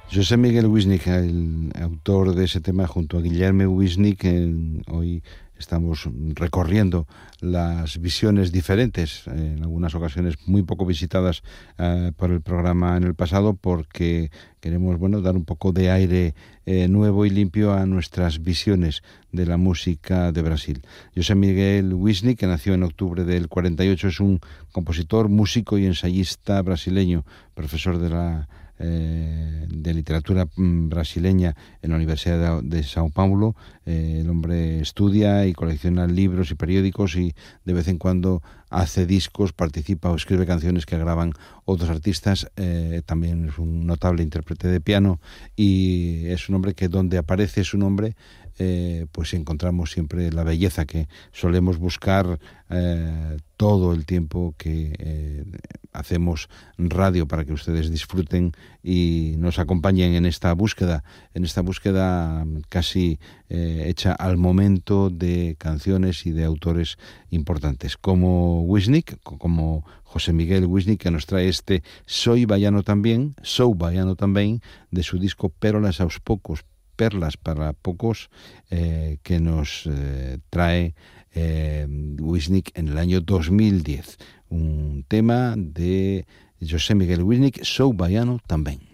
José Miguel Wisnik, el autor de ese tema, junto a Guillermo Wisnik, hoy estamos recorriendo las visiones diferentes, en algunas ocasiones muy poco visitadas por el programa en el pasado, porque queremos dar un poco de aire nuevo y limpio a nuestras visiones de la música de Brasil. José Miguel Wisnik, que nació en octubre del 48, es un compositor, músico y ensayista brasileño, profesor de literatura brasileña en la Universidad de Sao Paulo. El hombre estudia y colecciona libros y periódicos y de vez en cuando hace discos, participa o escribe canciones que graban otros artistas. También es un notable intérprete de piano y es un hombre que donde aparece su nombre pues encontramos siempre la belleza que solemos buscar todo el tiempo que hacemos radio para que ustedes disfruten y nos acompañen en esta búsqueda casi hecha al momento de canciones y de autores importantes como Wisnik, como José Miguel Wisnik, que nos trae este Sou Baiano también, de su disco Pérolas aos Poucos, Perlas para Pocos, que nos trae Wisnik en el año 2010. Un tema de José Miguel Wisnik, Sou Baiano también.